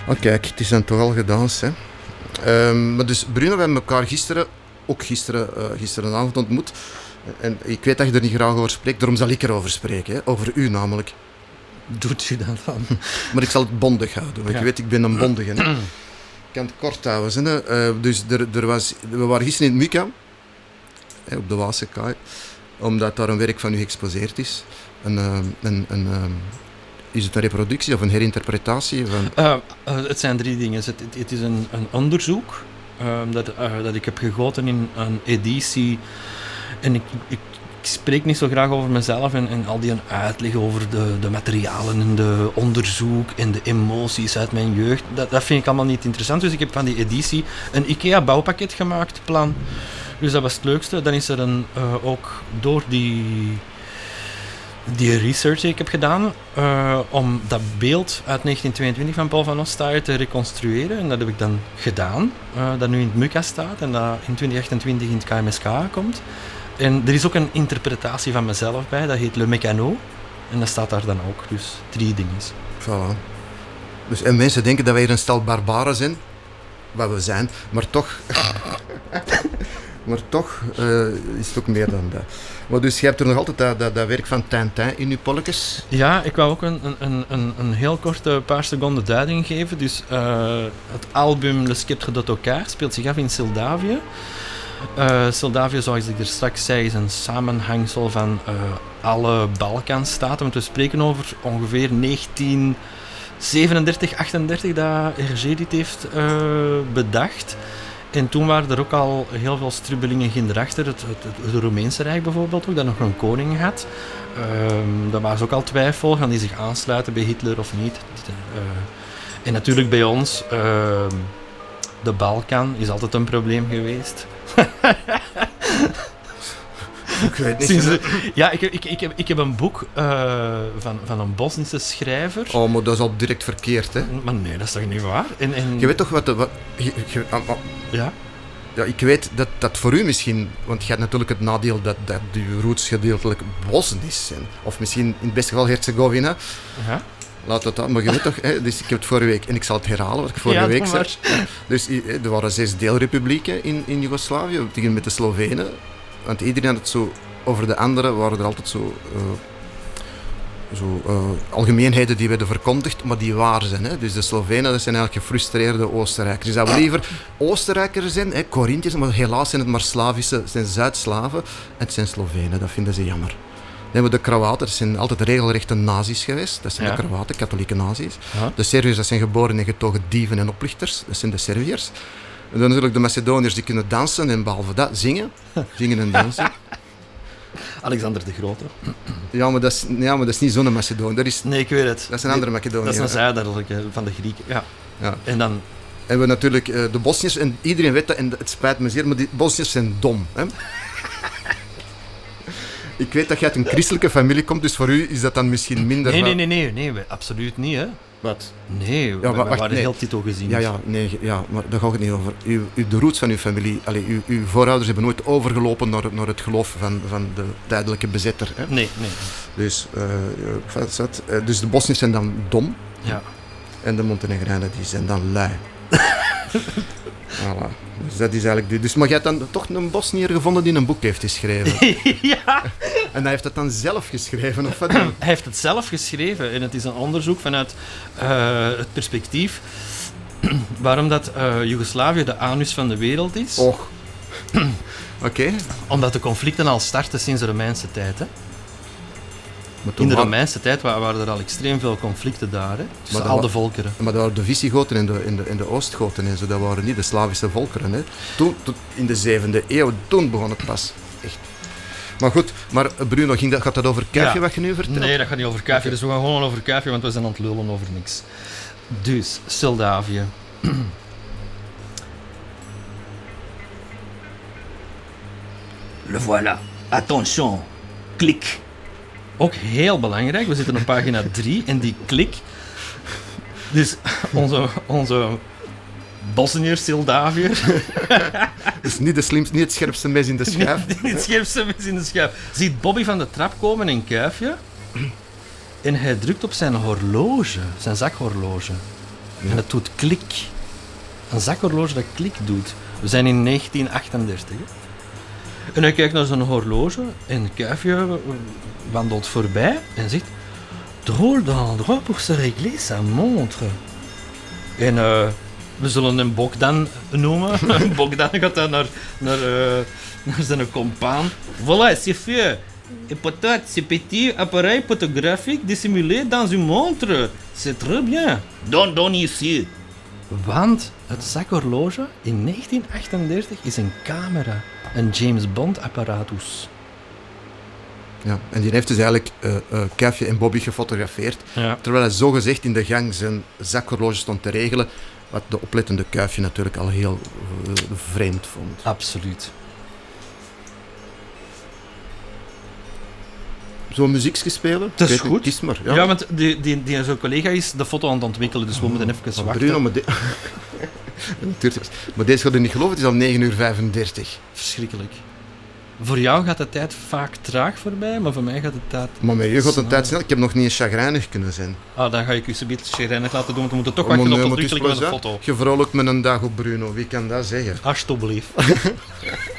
Oh, kijk, het is dan toch al gedaan, hè. Maar dus Bruno, we hebben elkaar gisterenavond ontmoet. En ik weet dat je er niet graag over spreekt, daarom zal ik erover spreken. Hè. Over u namelijk. Doet u dat dan? Maar ik zal het bondig houden, want je weet, ik ben een bondige. Hè. Ik kan het kort houden. Hè. Dus we waren gisteren in het MUCA, op de Waasekaai, omdat daar een werk van u geëxposeerd is. Is het een reproductie of een herinterpretatie? Het zijn 3 dingen. Het is een onderzoek dat ik heb gegoten in een editie. En ik spreek niet zo graag over mezelf en al die uitleg over de materialen en de onderzoek en de emoties uit mijn jeugd. Dat vind ik allemaal niet interessant. Dus ik heb van die editie een IKEA-bouwpakket gemaakt, plan. Dus dat was het leukste. Dan is er ook door die research die ik heb gedaan, om dat beeld uit 1922 van Paul van Ostaaij te reconstrueren. En dat heb ik dan gedaan. Dat nu in het MUCA staat en dat in 2028 in het KMSK komt. En er is ook een interpretatie van mezelf bij, dat heet Le Mécano. En dat staat daar dan ook. Dus 3 dingen. Voilà. Dus, en mensen denken dat wij hier een stel barbaren zijn. Wat we zijn, maar toch... Maar toch is het ook meer dan dat. Maar dus je hebt er nog altijd dat werk van Tintin in je polletjes? Ja, ik wou ook een heel korte paar seconden duiding geven. Dus het album Le Sceptre d'Ottokar speelt zich af in Moldavië. Moldavië, zoals ik er straks zei, is een samenhangsel van alle Balkanstaten. Want we spreken over ongeveer 1937, 38 dat Hergé dit heeft bedacht. En toen waren er ook al heel veel strubbelingen erachter. Het Roemeense Rijk bijvoorbeeld ook, dat nog een koning had. Daar was ook al twijfel, gaan die zich aansluiten bij Hitler of niet. En natuurlijk bij ons, de Balkan is altijd een probleem geweest. Ik weet niet. Ik heb een boek van een Bosnische schrijver. Oh, maar dat is al direct verkeerd, hè? Maar nee, dat is toch niet waar? Je weet toch wat... Ja? Ja, ik weet dat voor u misschien... Want je hebt natuurlijk het nadeel dat uw roots gedeeltelijk Bosnisch zijn. Of misschien in het beste geval Herzegovina. Ja? Laat dat dan. Maar je weet toch... Hè, dus ik heb het vorige week... En ik zal het herhalen wat ik vorige week zei. Dus er waren 6 deelrepublieken in Joegoslavië. We beginnen met de Slovenen. Want iedereen had het zo... Over de anderen waren er altijd zo algemeenheden die werden verkondigd, maar die waar zijn. Hè? Dus de Slovenen, dat zijn eigenlijk gefrustreerde Oostenrijkers. Die zouden liever Oostenrijkers zijn, hè, Corinthiërs, maar helaas zijn het maar Slavische, zijn Zuid-Slaven. En het zijn Slovenen, dat vinden ze jammer. Nee, maar de Kroaten, dat zijn altijd regelrechte nazi's geweest. Dat zijn de Kroaten, katholieke nazi's. Ja. De Serviërs, dat zijn geboren en getogen dieven en oplichters. Dat zijn de Serviërs. En dan natuurlijk de Macedoniërs, die kunnen dansen en behalve dat zingen. Zingen en dansen. Alexander de Grote. Ja, maar dat is niet zo'n Macedonië. Nee, ik weet het. Dat is een andere Macedonië. Dat is een zuidelijke van de Grieken. Ja. En dan... En we natuurlijk de Bosniërs, en iedereen weet dat, en het spijt me zeer, maar die Bosniërs zijn dom. Hè? Ik weet dat je uit een christelijke familie komt, dus voor u is dat dan misschien minder... Nee, absoluut niet, hè. Wat? Nee, we waren heel titel gezien. Maar daar gaat het niet over. De roots van uw familie, uw voorouders hebben nooit overgelopen naar het geloof van de tijdelijke bezetter. Hè? Nee. Dus de Bosniërs zijn dan dom. Ja. En de Montenegrijnen die zijn dan lui. Voilà. Dus dat is eigenlijk... Dus, maar jij hebt dan toch een Bosniër gevonden die een boek heeft geschreven? Ja. En hij heeft dat dan zelf geschreven? Of wat? Hij heeft het zelf geschreven. En het is een onderzoek vanuit het perspectief waarom dat Joegoslavië de anus van de wereld is. Och. Oké. Omdat de conflicten al starten sinds de Romeinse tijd, hè. In de Romeinse tijd waren er al extreem veel conflicten daar, hè, tussen al de volkeren. Maar dat waren de Visigoten en de Oostgoten en zo, dat waren niet de Slavische volkeren. Hè. Toen, in de 7e eeuw, toen begon het pas. Echt. Maar goed, maar Bruno, gaat dat over Kuifje wat je nu vertelt? Nee, dat gaat niet over Kuifje, dus we gaan gewoon over Kuifje, want we zijn aan het lullen over niks. Dus, Moldavië. Le voilà. Attention. Klik. Ook heel belangrijk, we zitten op pagina 3 en die klik. Dus onze Bosniër, Moldaviër. Dus niet het scherpste mes in de schuif. Niet het scherpste mes in de schuif. Ziet Bobby van de trap komen in Kuifje. En hij drukt op zijn horloge, zijn zakhorloge. Ja. En het doet klik. Een zakhorloge dat klik doet. We zijn in 1938. Hè? En hij kijkt naar zijn horloge en het kuifje wandelt voorbij en zegt: drôle d'endroit pour se régler sa montre. En we zullen hem Bogdan noemen. Bogdan gaat dan naar zijn compaan. Voilà, c'est fait. Et peut-être ce petit appareil photographique dissimulé dans une montre. C'est très bien. Don't ici. Want het zakhorloge in 1938 is een camera. Een James Bond apparatus. Ja, en die heeft dus eigenlijk Kuifje en Bobby gefotografeerd. Ja. Terwijl hij zogezegd in de gang zijn zakhorloge stond te regelen. Wat de oplettende Kuifje natuurlijk al heel vreemd vond. Absoluut. Zo'n muziekje spelen? Dat is Ik weet niet, goed. kies maar. Ja, want die zijn collega is de foto aan het ontwikkelen, dus we moeten even Van wachten. Bruno, maar deze gaat er niet geloven, het is al 9:35. Verschrikkelijk. Voor jou gaat de tijd vaak traag voorbij, maar voor mij gaat de tijd... Maar met je gaat de snel. tijd snel. Ik heb nog niet eens chagrijnig kunnen zijn. Ah, dan ga ik u zometeen chagrijnig laten doen, want we moeten toch wachten op het ontwikkelen van de foto. Je vrolijkt me een dag op Bruno, wie kan dat zeggen? Alsjeblieft.